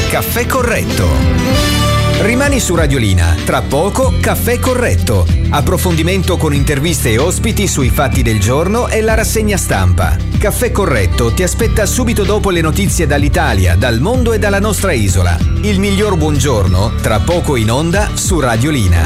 Caffè Corretto. Rimani su Radiolina, tra poco Caffè Corretto. Approfondimento con interviste e ospiti sui fatti del giorno e la rassegna stampa. Caffè Corretto ti aspetta subito dopo le notizie dall'Italia, dal mondo e dalla nostra isola. Il miglior buongiorno, tra poco in onda su Radiolina.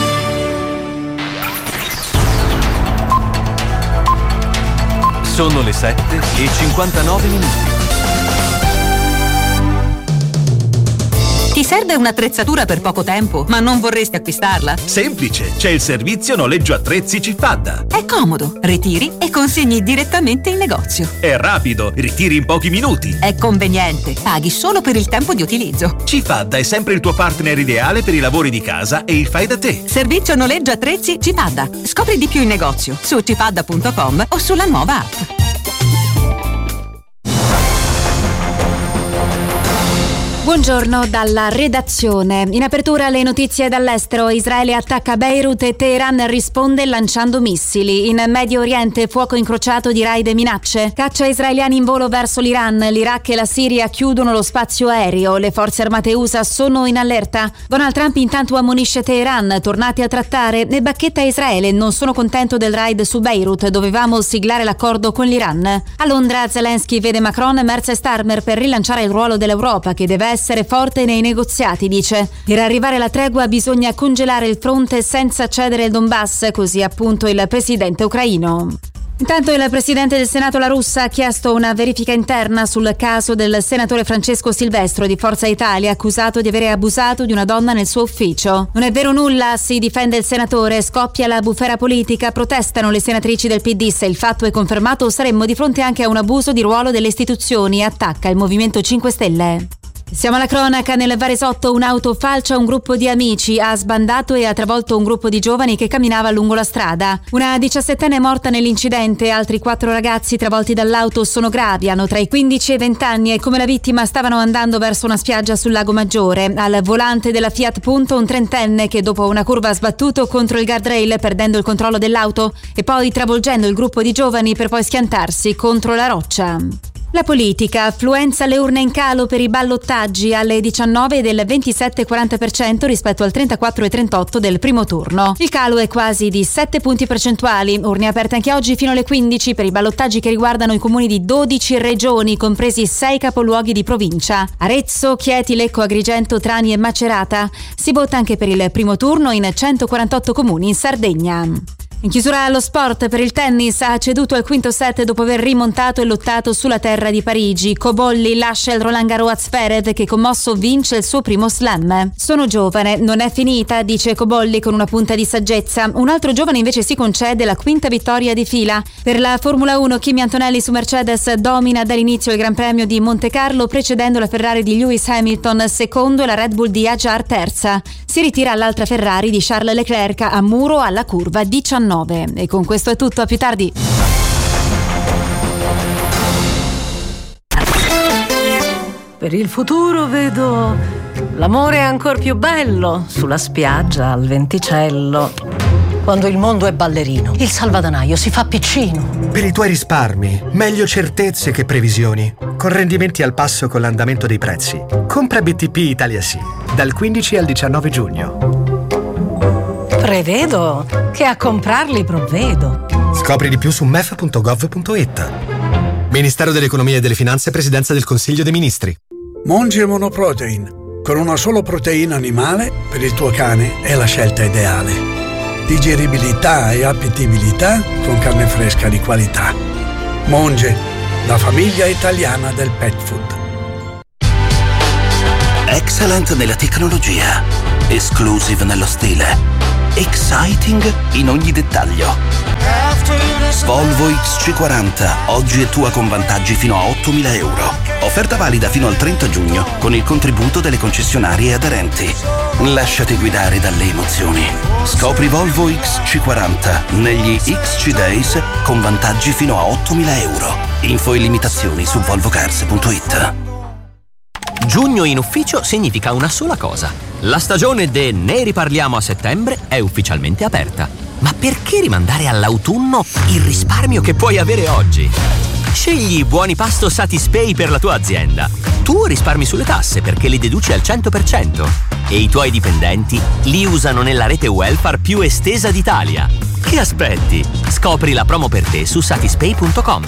Sono le 7:59. Ti serve un'attrezzatura per poco tempo, ma non vorresti acquistarla? Semplice, c'è il servizio noleggio attrezzi Cifadda. È comodo, ritiri e consegni direttamente in negozio. È rapido, ritiri in pochi minuti. È conveniente, paghi solo per il tempo di utilizzo. Cifadda è sempre il tuo partner ideale per i lavori di casa e il fai da te. Servizio noleggio attrezzi Cifadda. Scopri di più in negozio su cifadda.com o sulla nuova app. Buongiorno dalla redazione. In apertura le notizie dall'estero. Israele attacca Beirut e Teheran risponde lanciando missili. In Medio Oriente fuoco incrociato di raid e minacce. Caccia israeliani in volo verso l'Iran. L'Iraq e la Siria chiudono lo spazio aereo. Le forze armate USA sono in allerta. Donald Trump intanto ammonisce Teheran. Tornati a trattare. E bacchetta Israele. Non sono contento del raid su Beirut. Dovevamo siglare l'accordo con l'Iran. A Londra Zelensky vede Macron, Merz e Starmer per rilanciare il ruolo dell'Europa che deve essere forte nei negoziati, dice. Per arrivare alla tregua bisogna congelare il fronte senza cedere il Donbass, così appunto il presidente ucraino. Intanto il presidente del Senato La Russa ha chiesto una verifica interna sul caso del senatore Francesco Silvestro di Forza Italia, accusato di avere abusato di una donna nel suo ufficio. Non è vero nulla, si difende il senatore, scoppia la bufera politica, protestano le senatrici del PD. Se il fatto è confermato saremmo di fronte anche a un abuso di ruolo delle istituzioni, attacca il Movimento 5 Stelle. Siamo alla cronaca. Nel Varesotto un'auto falcia un gruppo di amici, ha sbandato e ha travolto un gruppo di giovani che camminava lungo la strada. Una 17enne è morta nell'incidente, altri 4 ragazzi travolti dall'auto sono gravi, hanno tra i 15 e i 20 anni e come la vittima stavano andando verso una spiaggia sul Lago Maggiore. Al volante della Fiat Punto un trentenne che dopo una curva ha sbattuto contro il guardrail perdendo il controllo dell'auto e poi travolgendo il gruppo di giovani per poi schiantarsi contro la roccia. La politica, affluenza alle urne in calo per i ballottaggi alle 19 del 27,40% rispetto al 34,38% del primo turno. Il calo è quasi di 7 punti percentuali, urne aperte anche oggi fino alle 15 per i ballottaggi che riguardano i comuni di 12 regioni, compresi 6 capoluoghi di provincia. Arezzo, Chieti, Lecco, Agrigento, Trani e Macerata. Si vota anche per il primo turno in 148 comuni in Sardegna. In chiusura allo sport, per il tennis ha ceduto al quinto set dopo aver rimontato e lottato sulla terra di Parigi. Cobolli lascia il Roland Garros Zverev che commosso vince il suo primo slam. Sono giovane, non è finita, dice Cobolli con una punta di saggezza. Un altro giovane invece si concede la quinta vittoria di fila. Per la Formula 1 Kimi Antonelli su Mercedes domina dall'inizio il Gran Premio di Monte Carlo precedendo la Ferrari di Lewis Hamilton secondo e la Red Bull di Ajar terza. Si ritira l'altra Ferrari di Charles Leclerc a muro alla curva 19. E con questo è tutto, a più tardi. Per il futuro vedo l'amore ancor più bello sulla spiaggia al venticello. Quando il mondo è ballerino, il salvadanaio si fa piccino. Per i tuoi risparmi, meglio certezze che previsioni. Con rendimenti al passo con l'andamento dei prezzi. Compra BTP Italia Sì, dal 15 al 19 giugno. Prevedo che a comprarli provvedo. Scopri di più su mef.gov.it. Ministero dell'Economia e delle Finanze, Presidenza del Consiglio dei Ministri. Monge Monoprotein. Con una sola proteina animale, per il tuo cane è la scelta ideale. Digeribilità e appetibilità con carne fresca di qualità. Monge, la famiglia italiana del pet food. Excellent nella tecnologia, exclusive nello stile, exciting in ogni dettaglio. Volvo XC40, oggi è tua con vantaggi fino a 8.000 euro. Offerta valida fino al 30 giugno con il contributo delle concessionarie aderenti. Lasciati guidare dalle emozioni. Scopri Volvo XC40 negli XC Days con vantaggi fino a 8.000 euro. Info e limitazioni su volvocars.it. Giugno in ufficio significa una sola cosa. La stagione de Ne riparliamo a settembre è ufficialmente aperta. Ma perché rimandare all'autunno il risparmio che puoi avere oggi? Scegli i buoni pasto Satispay per la tua azienda. Tu risparmi sulle tasse perché li deduci al 100% e i tuoi dipendenti li usano nella rete welfare più estesa d'Italia. Che aspetti? Scopri la promo per te su satispay.com.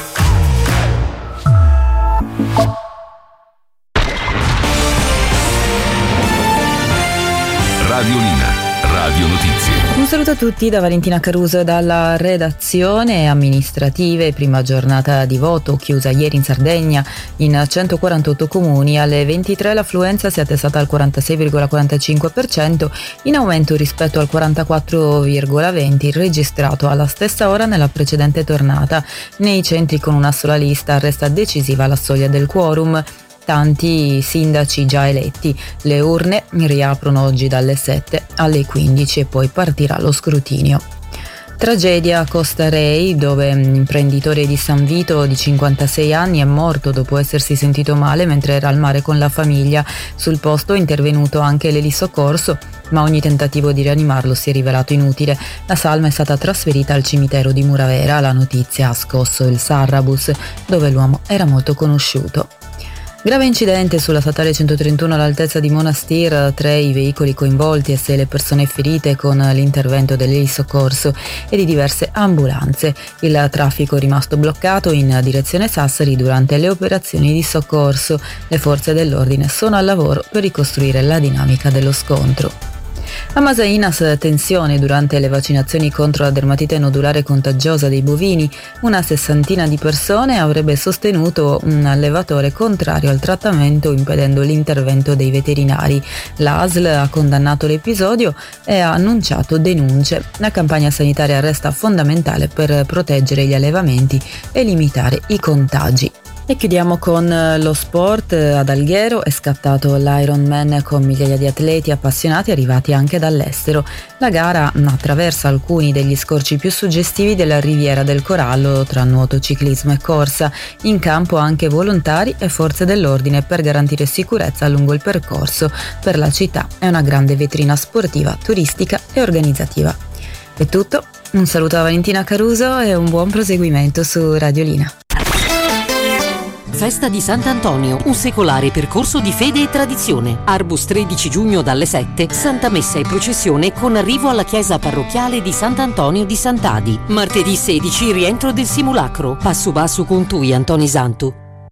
Radiolina, Radio Notizie. Un saluto a tutti da Valentina Caruso e dalla redazione. Amministrative, prima giornata di voto chiusa ieri in Sardegna in 148 comuni. Alle 23 l'affluenza si è attestata al 46,45%, in aumento rispetto al 44,20% registrato alla stessa ora nella precedente tornata. Nei centri con una sola lista resta decisiva la soglia del quorum. Tanti sindaci già eletti. Le urne riaprono oggi dalle 7 alle 15 e poi partirà lo scrutinio. Tragedia a Costa Rei, dove un imprenditore di San Vito di 56 anni è morto dopo essersi sentito male mentre era al mare con la famiglia. Sul posto è intervenuto anche l'elisoccorso, ma ogni tentativo di rianimarlo si è rivelato inutile. La salma è stata trasferita al cimitero di Muravera. La notizia ha scosso il Sarrabus, dove l'uomo era molto conosciuto. Grave incidente sulla statale 131 all'altezza di Monastir, 3 i veicoli coinvolti e 6 le persone ferite con l'intervento dell'elisoccorso e di diverse ambulanze. Il traffico è rimasto bloccato in direzione Sassari durante le operazioni di soccorso. Le forze dell'ordine sono al lavoro per ricostruire la dinamica dello scontro. A Masainas tensione durante le vaccinazioni contro la dermatite nodulare contagiosa dei bovini. Una 60ina di persone avrebbe sostenuto un allevatore contrario al trattamento impedendo l'intervento dei veterinari. L'ASL ha condannato l'episodio e ha annunciato denunce. La campagna sanitaria resta fondamentale per proteggere gli allevamenti e limitare i contagi. E chiudiamo con lo sport. Ad Alghero è scattato l'Ironman con migliaia di atleti appassionati arrivati anche dall'estero. La gara attraversa alcuni degli scorci più suggestivi della Riviera del Corallo tra nuoto, ciclismo e corsa. In campo anche volontari e forze dell'ordine per garantire sicurezza lungo il percorso. Per la città è una grande vetrina sportiva, turistica e organizzativa. È tutto, un saluto da Valentina Caruso e un buon proseguimento su Radiolina. Festa di Sant'Antonio, un secolare percorso di fede e tradizione. Arbus 13 giugno dalle 7, Santa Messa e processione con arrivo alla chiesa parrocchiale di Sant'Antonio di Sant'Adi. Martedì 16, rientro del simulacro. Passo basso con tui, Antoni Santu.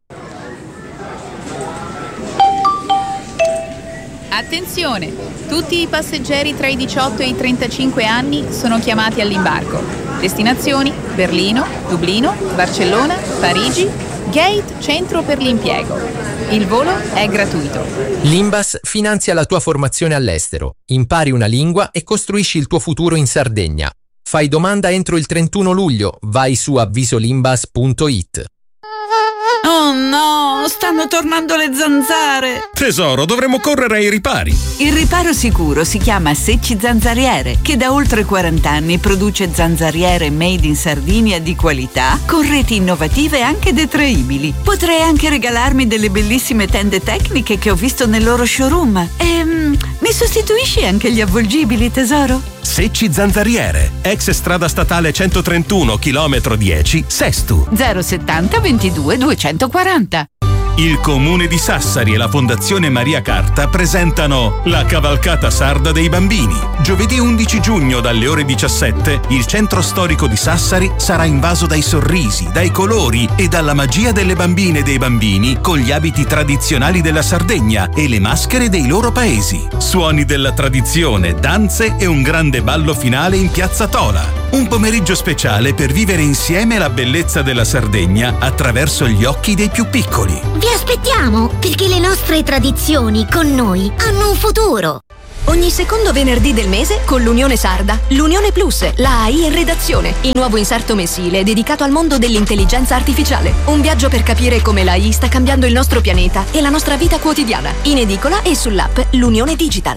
Attenzione! Tutti i passeggeri tra i 18 e i 35 anni sono chiamati all'imbarco. Destinazioni: Berlino, Dublino, Barcellona, Parigi. Gate Centro per l'impiego. Il volo è gratuito. L'Imbas finanzia la tua formazione all'estero. Impari una lingua e costruisci il tuo futuro in Sardegna. Fai domanda entro il 31 luglio. Vai su avvisolimbas.it. Oh no, stanno tornando le zanzare. Tesoro, dovremmo correre ai ripari. Il riparo sicuro si chiama Secci Zanzariere, che da oltre 40 anni produce zanzariere made in Sardinia di qualità, con reti innovative e anche detraibili. Potrei anche regalarmi delle bellissime tende tecniche che ho visto nel loro showroom. Mi sostituisci anche gli avvolgibili, tesoro? Secci Zanzariere, ex strada statale 131, chilometro 10, Sestu. 070 22 240. Il Comune di Sassari e la Fondazione Maria Carta presentano la Cavalcata Sarda dei Bambini. Giovedì 11 giugno dalle ore 17 il centro storico di Sassari sarà invaso dai sorrisi, dai colori e dalla magia delle bambine e dei bambini con gli abiti tradizionali della Sardegna e le maschere dei loro paesi. Suoni della tradizione, danze e un grande ballo finale in Piazza Tola. Un pomeriggio speciale per vivere insieme la bellezza della Sardegna attraverso gli occhi dei più piccoli. Vi aspettiamo, perché le nostre tradizioni con noi hanno un futuro. Ogni secondo venerdì del mese con l'Unione Sarda, l'Unione Plus, la AI in redazione, il nuovo inserto mensile dedicato al mondo dell'intelligenza artificiale. Un viaggio per capire come l'AI sta cambiando il nostro pianeta e la nostra vita quotidiana. In edicola e sull'app L'Unione Digital.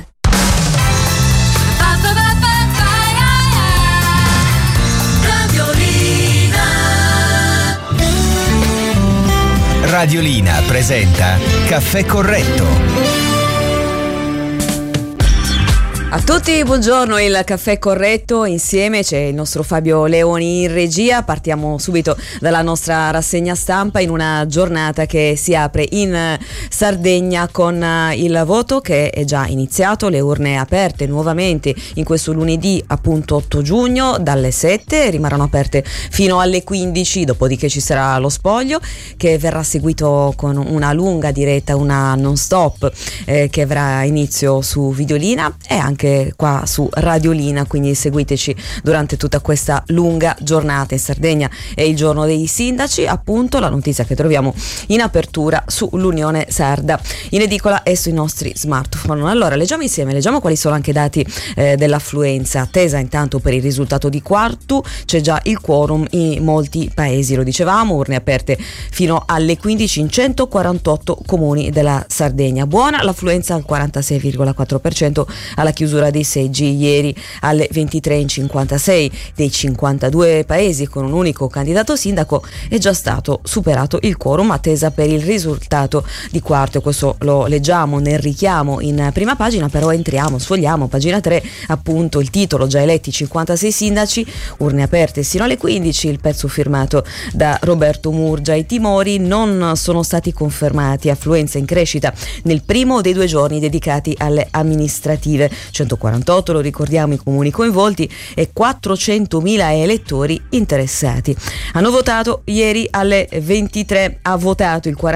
Radiolina presenta Caffè Corretto. A tutti, buongiorno, il caffè corretto, insieme c'è il nostro Fabio Leoni in regia. Partiamo subito dalla nostra rassegna stampa in una giornata che si apre in Sardegna con il voto che è già iniziato, le urne aperte nuovamente in questo lunedì appunto 8 giugno dalle 7, rimarranno aperte fino alle 15, dopodiché ci sarà lo spoglio che verrà seguito con una lunga diretta, una non stop che avrà inizio su Videolina e anche qua su Radiolina, quindi seguiteci durante tutta questa lunga giornata. In Sardegna è il giorno dei sindaci, appunto la notizia che troviamo in apertura sull'Unione Sarda in edicola e sui nostri smartphone. Allora leggiamo quali sono anche i dati dell'affluenza attesa. Intanto per il risultato di quarto c'è già il quorum in molti paesi, lo dicevamo, urne aperte fino alle 15 in 148 comuni della Sardegna. Buona l'affluenza al 46,4% alla chiusura dei seggi ieri alle 23 in 56 dei 52 paesi con un unico candidato sindaco è già stato superato il quorum, attesa per il risultato di quarto, e questo lo leggiamo nel richiamo in prima pagina. Però sfogliamo pagina 3, appunto il titolo: già eletti 56 sindaci, urne aperte sino alle 15, il pezzo firmato da Roberto Murgia. I timori non sono stati confermati, affluenza in crescita nel primo dei 2 giorni dedicati alle amministrative, 148 lo ricordiamo i comuni coinvolti e 400.000 elettori interessati. Hanno votato ieri alle 23, ha votato il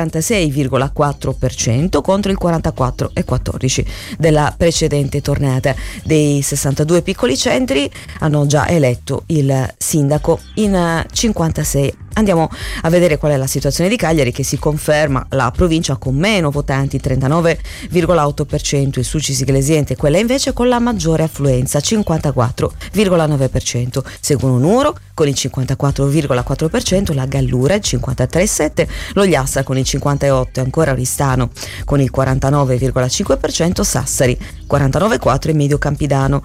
46,4% contro il 44,14% della precedente tornata. Dei 62 piccoli centri hanno già eletto il sindaco in 56. Andiamo a vedere qual è la situazione di Cagliari, che si conferma la provincia con meno votanti, 39,8%, il Sulcis Iglesiente quella invece con la maggiore affluenza, 54,9%. Seguono Nuoro con il 54,4%, la Gallura il 53,7%, lo Gliassa con il 58%, ancora Oristano con il 49,5%, Sassari 49,4% e Medio Campidano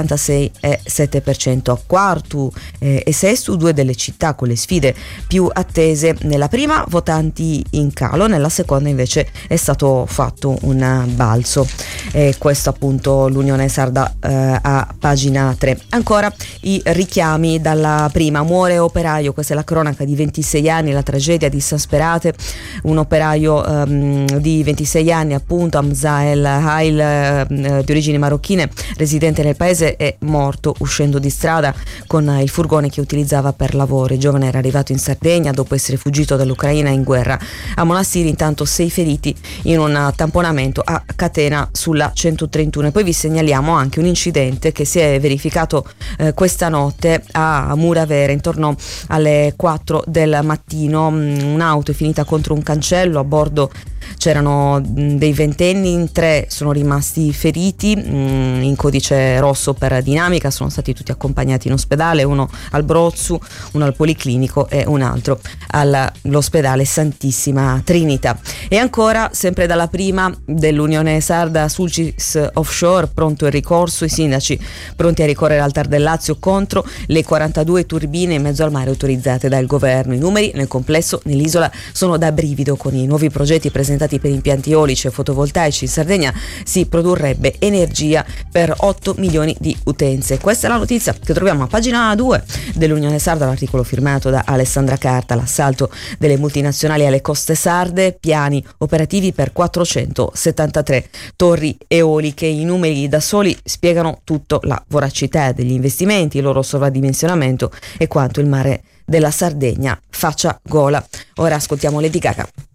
46,7%. A quarto e sesto 2 delle città con le sfide più attese. Nella prima votanti in calo, nella seconda invece è stato fatto un balzo. Questo appunto l'Unione Sarda a pagina 3. Ancora i richiami dalla prima: muore operaio, questa è la cronaca di 26 anni, la tragedia di San Sperate, un operaio di 26 anni appunto, Hamza El Hail, di origini marocchine, residente nel paese, è morto uscendo di strada con il furgone che utilizzava per lavoro. Il giovane era arrivato in Sardegna dopo essere fuggito dall'Ucraina in guerra a Monassiri. Intanto 6 feriti in un tamponamento a Catena sulla 131. E poi vi segnaliamo anche un incidente che si è verificato questa notte a Muravere intorno alle 4 del mattino. Un'auto è finita contro un cancello, a bordo c'erano dei ventenni, in 3 sono rimasti feriti in codice rosso per dinamica, sono stati tutti accompagnati in ospedale, uno al Brozzu, uno al Policlinico e un altro all'ospedale Santissima Trinità. E ancora sempre dalla prima dell'Unione Sarda, Sulcis Offshore, pronto il ricorso, i sindaci pronti a ricorrere al TAR del Lazio contro le 42 turbine in mezzo al mare autorizzate dal governo. I numeri nel complesso nell'isola sono da brivido. Con i nuovi progetti presentati per impianti eolici e fotovoltaici in Sardegna si produrrebbe energia per 8 milioni di utenze. Questa è la notizia che troviamo a pagina 2 dell'Unione Sarda, l'articolo firmato da Alessandra Carta. L'assalto delle multinazionali alle coste sarde, piani operativi per 473 torri eoliche. I numeri da soli spiegano tutto: la voracità degli investimenti, il loro sovradimensionamento e quanto il mare della Sardegna faccia gola. Ora ascoltiamo Lady Gaga.